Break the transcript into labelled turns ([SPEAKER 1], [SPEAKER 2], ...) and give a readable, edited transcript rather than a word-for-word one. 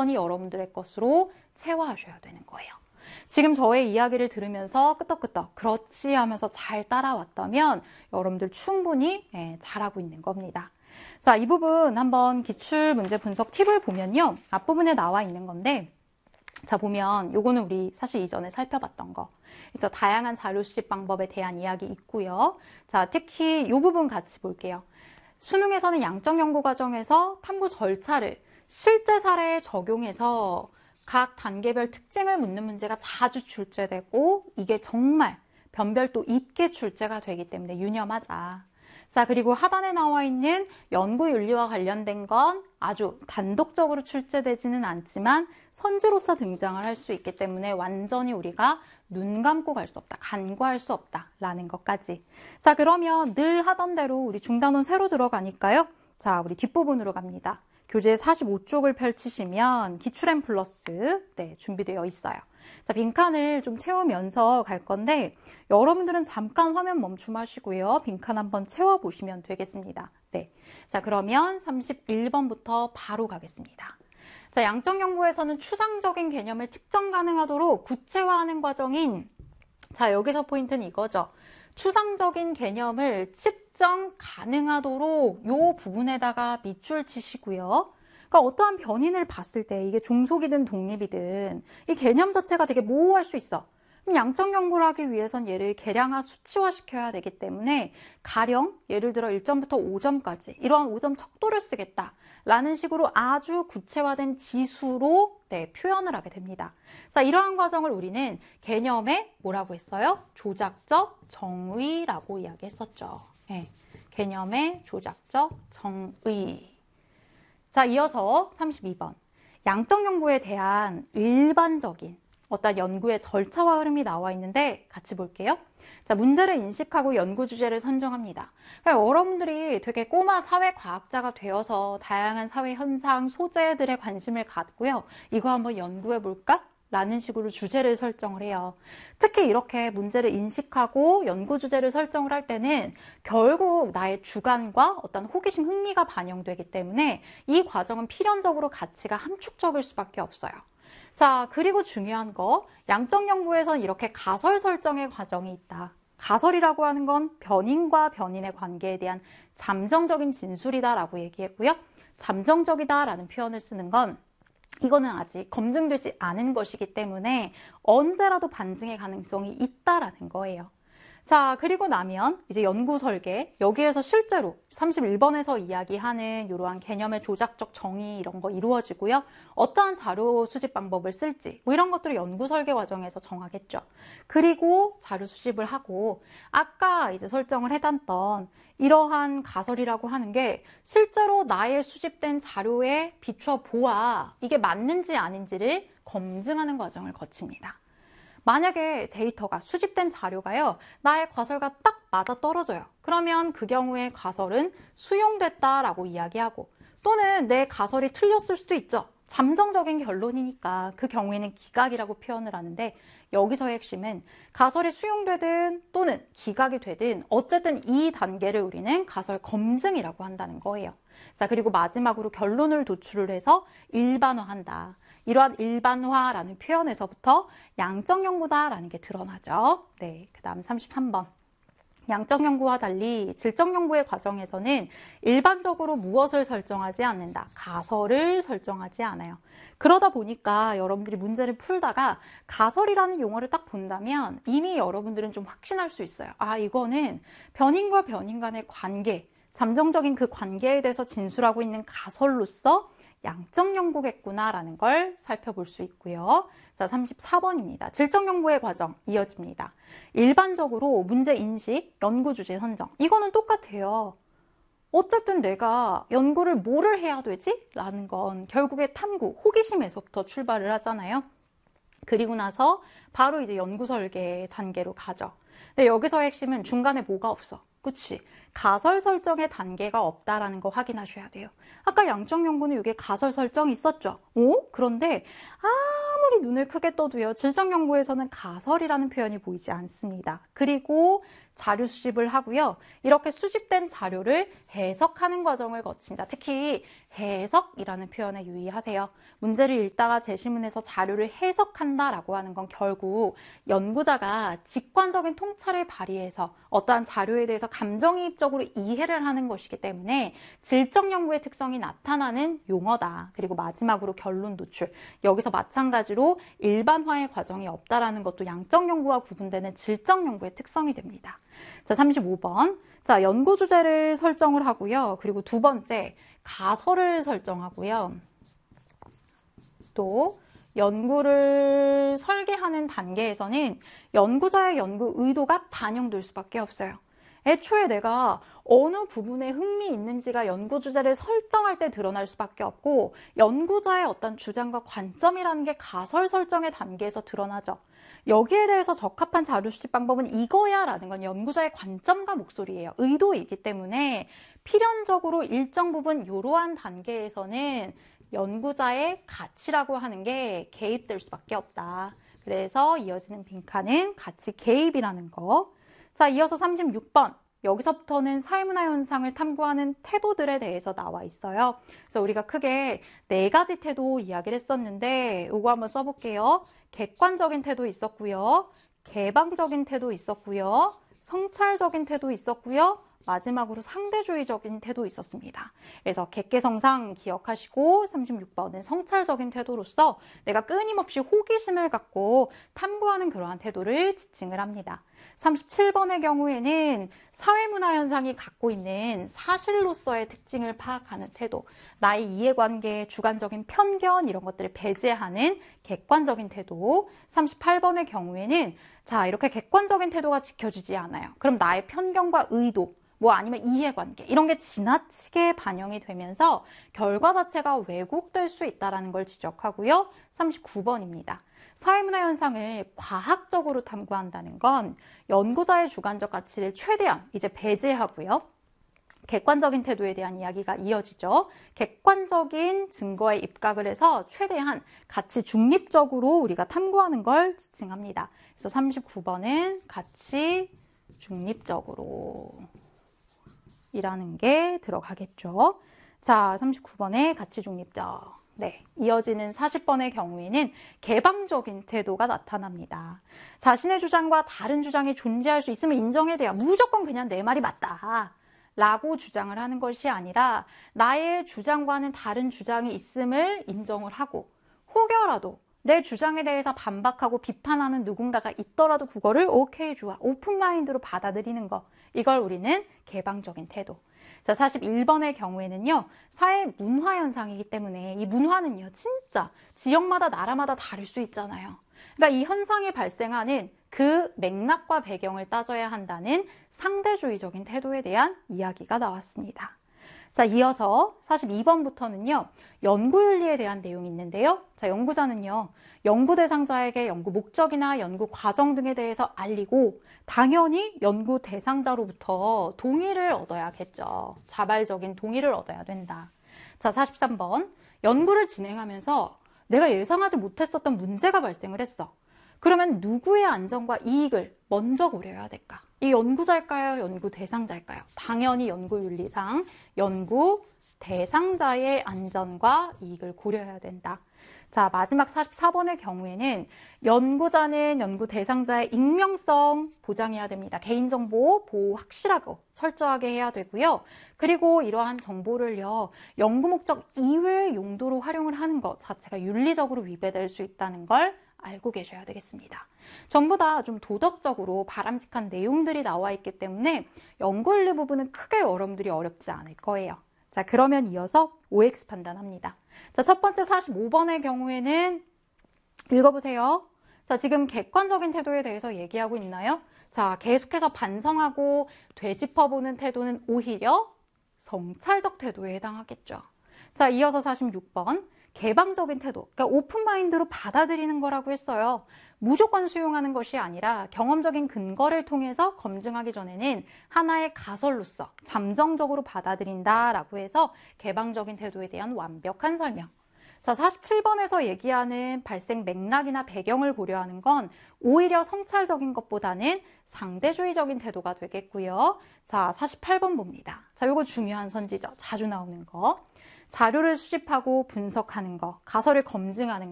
[SPEAKER 1] 완전히 여러분들의 것으로 체화하셔야 되는 거예요. 지금 저의 이야기를 들으면서 끄떡끄떡 그렇지 하면서 잘 따라왔다면 여러분들 충분히 잘하고 있는 겁니다. 자, 이 부분 한번 기출문제 분석 팁을 보면요. 앞부분에 나와 있는 건데, 자, 보면 요거는 우리 사실 이전에 살펴봤던 거. 그래서 다양한 자료 수집 방법에 대한 이야기 있고요. 자, 특히 이 부분 같이 볼게요. 수능에서는 양적 연구 과정에서 탐구 절차를 실제 사례에 적용해서 각 단계별 특징을 묻는 문제가 자주 출제되고 이게 정말 변별도 있게 출제가 되기 때문에 유념하자. 자, 그리고 하단에 나와 있는 연구윤리와 관련된 건 아주 단독적으로 출제되지는 않지만 선지로서 등장을 할 수 있기 때문에 완전히 우리가 눈 감고 갈 수 없다, 간과할 수 없다라는 것까지. 자, 그러면 늘 하던 대로 우리 중단원 새로 들어가니까요. 자, 우리 뒷부분으로 갑니다. 교재 45쪽을 펼치시면 기출M 플러스 준비되어 있어요. 자, 빈칸을 좀 채우면서 갈 건데 여러분들은 잠깐 화면 멈춤하시고요. 빈칸 한번 채워보시면 되겠습니다. 네. 자, 그러면 31번부터 바로 가겠습니다. 자, 양적 연구에서는 추상적인 개념을 측정 가능하도록 구체화하는 과정인, 자, 여기서 포인트는 이거죠. 추상적인 개념을 측정 가능하도록 요 부분에다가 밑줄 치시고요. 그러니까 어떠한 변인을 봤을 때 이게 종속이든 독립이든 이 개념 자체가 되게 모호할 수 있어. 그럼 양적 연구를 하기 위해선 얘를 계량화, 수치화시켜야 되기 때문에 가령 예를 들어 1점부터 5점까지 이러한 5점 척도를 쓰겠다라는 식으로 아주 구체화된 지수로 표현을 하게 됩니다. 자, 이러한 과정을 우리는 개념의 뭐라고 했어요? 조작적 정의라고 이야기했었죠. 네, 개념의 조작적 정의. 자, 이어서 32번. 양적 연구에 대한 일반적인 어떤 연구의 절차와 흐름이 나와 있는데 같이 볼게요. 자, 문제를 인식하고 연구 주제를 선정합니다. 그러니까 여러분들이 되게 꼬마 사회과학자가 되어서 다양한 사회 현상, 소재들에 관심을 갖고요. 이거 한번 연구해 볼까? 라는 식으로 주제를 설정을 해요. 특히 이렇게 문제를 인식하고 연구 주제를 설정을 할 때는 결국 나의 주관과 어떤 호기심, 흥미가 반영되기 때문에 이 과정은 필연적으로 가치가 함축적일 수밖에 없어요. 자, 그리고 중요한 거, 양적 연구에선 이렇게 가설 설정의 과정이 있다. 가설이라고 하는 건 변인과 변인의 관계에 대한 잠정적인 진술이다라고 얘기했고요. 잠정적이다라는 표현을 쓰는 건 이거는 아직 검증되지 않은 것이기 때문에 언제라도 반증의 가능성이 있다라는 거예요. 자, 그리고 나면 이제 연구 설계, 여기에서 실제로 31번에서 이야기하는 이러한 개념의 조작적 정의 이런 거 이루어지고요. 어떠한 자료 수집 방법을 쓸지 뭐 이런 것들을 연구 설계 과정에서 정하겠죠. 그리고 자료 수집을 하고 아까 이제 설정을 해놨던 이러한 가설이라고 하는 게 실제로 나의 수집된 자료에 비춰 보아 이게 맞는지 아닌지를 검증하는 과정을 거칩니다. 만약에 데이터가 수집된 자료가요, 나의 가설과 딱 맞아 떨어져요. 그러면 그 경우에 가설은 수용됐다라고 이야기하고 또는 내 가설이 틀렸을 수도 있죠. 잠정적인 결론이니까 그 경우에는 기각이라고 표현을 하는데 여기서의 핵심은 가설이 수용되든 또는 기각이 되든 어쨌든 이 단계를 우리는 가설 검증이라고 한다는 거예요. 자, 그리고 마지막으로 결론을 도출을 해서 일반화한다. 이러한 일반화라는 표현에서부터 양적 연구다라는 게 드러나죠. 네, 그 다음 33번. 양적 연구와 달리 질적 연구의 과정에서는 일반적으로 무엇을 설정하지 않는다. 가설을 설정하지 않아요. 그러다 보니까 여러분들이 문제를 풀다가 가설이라는 용어를 딱 본다면 이미 여러분들은 좀 확신할 수 있어요. 아, 이거는 변인과 변인 간의 관계, 잠정적인 그 관계에 대해서 진술하고 있는 가설로서 양적 연구겠구나라는 걸 살펴볼 수 있고요. 자, 34번입니다. 질적 연구의 과정 이어집니다. 일반적으로 문제 인식, 연구 주제 선정. 이거는 똑같아요. 어쨌든 내가 연구를 뭐를 해야 되지? 라는 건 결국에 탐구, 호기심에서부터 출발을 하잖아요. 그리고 나서 바로 이제 연구 설계 단계로 가죠. 근데 여기서의 핵심은 중간에 뭐가 없어. 그치? 가설 설정의 단계가 없다라는 거 확인하셔야 돼요. 아까 양적 연구는 이게 가설 설정이 있었죠. 오? 그런데 아무리 눈을 크게 떠도요. 질적 연구에서는 가설이라는 표현이 보이지 않습니다. 그리고 자료 수집을 하고요. 이렇게 수집된 자료를 해석하는 과정을 거친다. 특히 해석이라는 표현에 유의하세요. 문제를 읽다가 제시문에서 자료를 해석한다라고 하는 건 결국 연구자가 직관적인 통찰을 발휘해서 어떠한 자료에 대해서 감정이입적으로 이해를 하는 것이기 때문에 질적 연구의 특성이 나타나는 용어다. 그리고 마지막으로 결론 도출. 여기서 마찬가지로 일반화의 과정이 없다라는 것도 양적 연구와 구분되는 질적 연구의 특성이 됩니다. 자, 35번. 자, 연구 주제를 설정을 하고요. 그리고 두 번째, 가설을 설정하고요. 또 연구를 설계하는 단계에서는 연구자의 연구 의도가 반영될 수밖에 없어요. 애초에 내가 어느 부분에 흥미 있는지가 연구 주제를 설정할 때 드러날 수밖에 없고 연구자의 어떤 주장과 관점이라는 게 가설 설정의 단계에서 드러나죠. 여기에 대해서 적합한 자료 수집 방법은 이거야 라는 건 연구자의 관점과 목소리예요. 의도이기 때문에 필연적으로 일정 부분 이러한 단계에서는 연구자의 가치라고 하는 게 개입될 수밖에 없다. 그래서 이어지는 빈칸은 가치 개입이라는 거. 자, 이어서 36번. 여기서부터는 사회문화 현상을 탐구하는 태도들에 대해서 나와 있어요. 그래서 우리가 크게 4가지 태도 이야기를 했었는데 이거 한번 써볼게요. 객관적인 태도 있었고요. 개방적인 태도 있었고요. 성찰적인 태도 있었고요. 마지막으로 상대주의적인 태도 있었습니다. 그래서 객계성상 기억하시고 36번은 성찰적인 태도로서 내가 끊임없이 호기심을 갖고 탐구하는 그러한 태도를 지칭을 합니다. 37번의 경우에는 사회문화 현상이 갖고 있는 사실로서의 특징을 파악하는 태도, 나의 이해관계, 주관적인 편견 이런 것들을 배제하는 객관적인 태도. 38번의 경우에는 자, 이렇게 객관적인 태도가 지켜지지 않아요. 그럼 나의 편견과 의도, 아니면 이해관계 이런 게 지나치게 반영이 되면서 결과 자체가 왜곡될 수 있다는 걸 지적하고요. 39번입니다. 사회문화 현상을 과학적으로 탐구한다는 건 연구자의 주관적 가치를 최대한 이제 배제하고요. 객관적인 태도에 대한 이야기가 이어지죠. 객관적인 증거에 입각을 해서 최대한 가치 중립적으로 우리가 탐구하는 걸 지칭합니다. 그래서 39번은 가치 중립적으로 이라는 게 들어가겠죠. 자, 39번에 가치 중립적. 네, 이어지는 40번의 경우에는 개방적인 태도가 나타납니다. 자신의 주장과 다른 주장이 존재할 수 있으면 인정해야 돼요. 무조건 그냥 내 말이 맞다 라고 주장을 하는 것이 아니라 나의 주장과는 다른 주장이 있음을 인정을 하고 혹여라도 내 주장에 대해서 반박하고 비판하는 누군가가 있더라도 그거를 오케이 좋아 오픈마인드로 받아들이는 거, 이걸 우리는 개방적인 태도. 자, 41번의 경우에는요, 사회 문화 현상이기 때문에 이 문화는요, 진짜 지역마다 나라마다 다를 수 있잖아요. 그러니까 이 현상이 발생하는 그 맥락과 배경을 따져야 한다는 상대주의적인 태도에 대한 이야기가 나왔습니다. 자, 이어서 42번부터는요, 연구윤리에 대한 내용이 있는데요. 자, 연구자는요, 연구 대상자에게 연구 목적이나 연구 과정 등에 대해서 알리고 당연히 연구 대상자로부터 동의를 얻어야겠죠. 자발적인 동의를 얻어야 된다. 자, 43번. 연구를 진행하면서 내가 예상하지 못했었던 문제가 발생을 했어. 그러면 누구의 안전과 이익을 먼저 고려해야 될까? 이 연구자일까요? 연구 대상자일까요? 당연히 연구윤리상 연구 대상자의 안전과 이익을 고려해야 된다. 자, 마지막 44번의 경우에는 연구자는 연구 대상자의 익명성 보장해야 됩니다. 개인정보 보호 확실하고 철저하게 해야 되고요. 그리고 이러한 정보를요, 연구 목적 이외의 용도로 활용을 하는 것 자체가 윤리적으로 위배될 수 있다는 걸 알고 계셔야 되겠습니다. 전부 다 좀 도덕적으로 바람직한 내용들이 나와 있기 때문에 연구윤리 부분은 크게 여러분들이 어렵지 않을 거예요. 자, 그러면 이어서 OX 판단합니다. 자, 첫 번째 45번의 경우에는 읽어보세요. 자, 지금 객관적인 태도에 대해서 얘기하고 있나요? 자, 계속해서 반성하고 되짚어보는 태도는 오히려 성찰적 태도에 해당하겠죠. 자, 이어서 46번. 개방적인 태도, 그러니까 오픈마인드로 받아들이는 거라고 했어요. 무조건 수용하는 것이 아니라 경험적인 근거를 통해서 검증하기 전에는 하나의 가설로서 잠정적으로 받아들인다라고 해서 개방적인 태도에 대한 완벽한 설명. 자, 47번에서 얘기하는 발생 맥락이나 배경을 고려하는 건 오히려 성찰적인 것보다는 상대주의적인 태도가 되겠고요. 자, 48번 봅니다. 자, 요거 중요한 선지죠. 자주 나오는 거. 자료를 수집하고 분석하는 거, 가설을 검증하는